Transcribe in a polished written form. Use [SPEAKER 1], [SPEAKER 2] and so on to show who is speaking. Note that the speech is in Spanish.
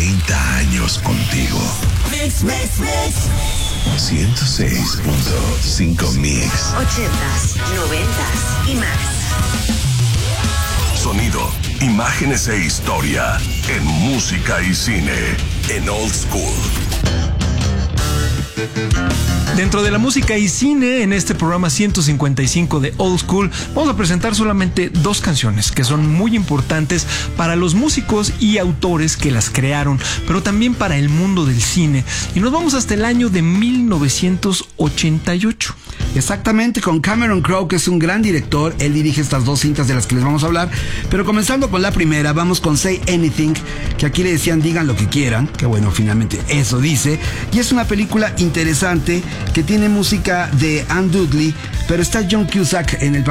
[SPEAKER 1] 30 años contigo.
[SPEAKER 2] Mix.
[SPEAKER 1] 106.5 Mix.
[SPEAKER 2] 80s, 90s y más.
[SPEAKER 3] Sonido, imágenes e historia en música y cine en Old School.
[SPEAKER 4] Dentro de la música y cine, en este programa 155 de Old School, vamos a presentar solamente dos canciones que son muy importantes para los músicos y autores que las crearon, pero también para el mundo del cine. Y nos vamos hasta el año de 1988.
[SPEAKER 5] Exactamente, con Cameron Crowe, que es un gran director. Él dirige estas dos cintas de las que les vamos a hablar. Pero comenzando con la primera, vamos con Say Anything, que aquí le decían digan lo que quieran, que bueno, finalmente eso dice. Y es una película interesante que tiene música de Anne Dudley, pero está John Cusack en el papel